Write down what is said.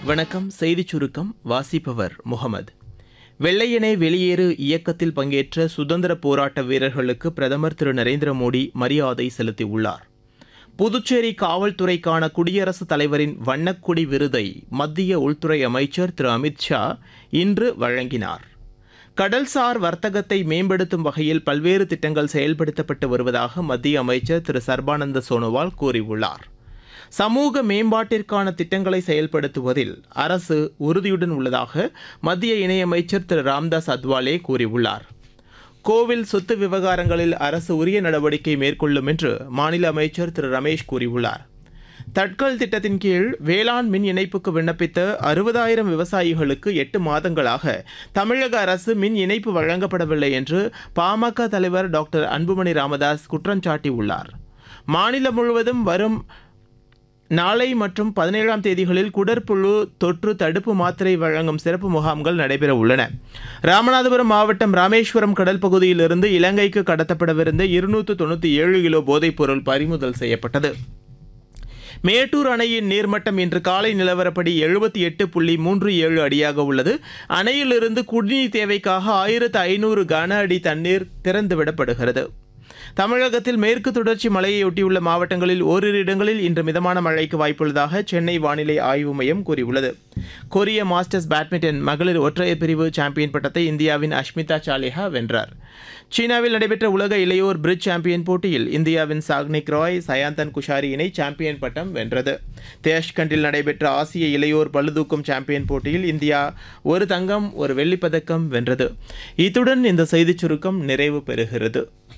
வணக்கம். செய்திச் சுருக்கம் வாசிப்பவர் முகமது. வெள்ளையனே வெளியேறு இயக்கத்தில் பங்கேற்ற சுதந்திர போராட்ட வீரர்களுக்கு பிரதமர் திரு நரேந்திர மோடி மரியாதை செலுத்தியுள்ளார். புதுச்சேரி காவல்துறைக்கான குடியரசுத் தலைவரின் வண்ணக்குடி விருதை மத்திய உள்துறை அமைச்சர் திரு அமித் ஷா இன்று வழங்கினார். கடல்சார் வர்த்தகத்தை மேம்படுத்தும் வகையில் பல்வேறு திட்டங்கள் செயல்படுத்தப்பட்டு வருவதாக மத்திய அமைச்சர் திரு சர்பானந்த சோனோவால் கூறியுள்ளார். சமூக மேம்பாட்டிற்கான திட்டங்களை செயல்படுத்துவதில் அரசு உறுதியுடன் உள்ளதாக மத்திய இணையமைச்சர் திரு ராம்தாஸ் அத்வாலே கூறியுள்ளார். கோவில் சொத்து விவகாரங்களில் அரசு உரிய நடவடிக்கை மேற்கொள்ளும் என்று மாநில அமைச்சர் திரு ரமேஷ் கூறியுள்ளார். தட்கல் திட்டத்தின் கீழ் வேளாண் மின் இணைப்புக்கு விண்ணப்பித்த 60,000 விவசாயிகளுக்கு 8 மாதங்களாக தமிழக அரசு மின் இணைப்பு வழங்கப்படவில்லை என்று பாமக தலைவர் டாக்டர் அன்புமணி ராமதாஸ் குற்றம் சாட்டியுள்ளார். மாநிலம் முழுவதும் வரும் நாளை மற்றும் 17ஆம் தேதிகளில் குடற்புழு தொற்று தடுப்பு மாத்திரை வழங்கும் சிறப்பு முகாம்கள் நடைபெற உள்ளன. ராமநாதபுரம் மாவட்டம் ராமேஸ்வரம் கடல் பகுதியிலிருந்து இலங்கைக்கு கடத்தப்படவிருந்த 297 கிலோ போதைப்பொருள் பறிமுதல் செய்யப்பட்டது. மேட்டூர் அணையின் நீர்மட்டம் இன்று காலை நிலவரப்படி 78.37 அடியாக உள்ளது. அணையிலிருந்து குடிநீர் தேவைக்காக 1500 கன அடி தண்ணீர் திறந்துவிடப்படுகிறது. தமிழகத்தில் மேற்கு தொடர்ச்சி மலையையொட்டியுள்ள மாவட்டங்களில் ஓரிரு இடங்களில் இன்று மிதமான மழைக்கு வாய்ப்புள்ளதாக சென்னை வானிலை ஆய்வு மையம் கூறியுள்ளது. கொரிய மாஸ்டர்ஸ் பேட்மிண்டன் மகளிர் ஒற்றையர் பிரிவு சாம்பியன் பட்டத்தை இந்தியாவின் அஷ்மிதா சாலிஹா வென்றார். சீனாவில் நடைபெற்ற உலக இளையோர் பிரிட்ஜ் சாம்பியன் போட்டியில் இந்தியாவின் சாக்னிக் ராய் சயாந்தன் குஷாரி இணை சாம்பியன் பட்டம் வென்றது. தேஷ்கண்டில் நடைபெற்ற ஆசிய இளையோர் பளுதூக்கும் சாம்பியன் போட்டியில் இந்தியா 1 தங்கம் 1 வெள்ளிப்பதக்கம் வென்றது. இத்துடன் இந்த செய்திச் சுருக்கம் நிறைவு பெறுகிறது.